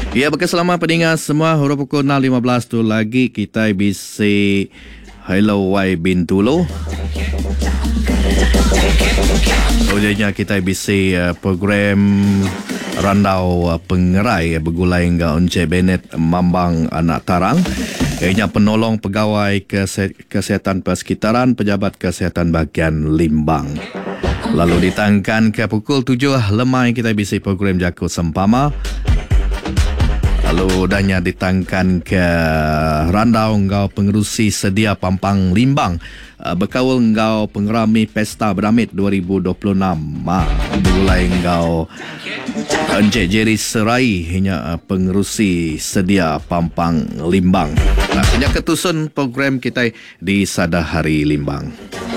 Ya, selamat pendengar semua. Huruf pukul 6.15 tu lagi kita bisi Hello Wai Bintulo. Selanjutnya kita bisi program Randau Pengerai bergulai dengan Encik Bennett Mambang Anak Tarang. Ianya penolong pegawai kesihatan persekitaran Pejabat Kesihatan Bahagian Limbang. Lalu ditangkan ke pukul 7 lemai kita bisi program Jakut Sempama. Lalu danya ditangkan ke Randau ngau pengerusi sedia Pampang Limbang berkawal ngau pengerami Pesta Berdamit 2026 bergulai ngau Encik Jerry Serai hanya pengerusi sedia Pampang Limbang. Hanya ketusun program kita di Sada Hari Limbang.